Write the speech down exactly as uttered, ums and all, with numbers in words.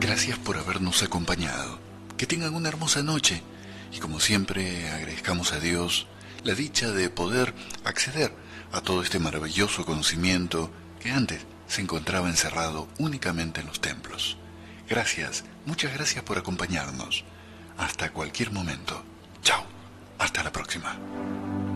Gracias por habernos acompañado. Que tengan una hermosa noche y como siempre agradezcamos a Dios la dicha de poder acceder a todo este maravilloso conocimiento que antes se encontraba encerrado únicamente en los templos. Gracias, muchas gracias por acompañarnos. Hasta cualquier momento. Chao, hasta la próxima.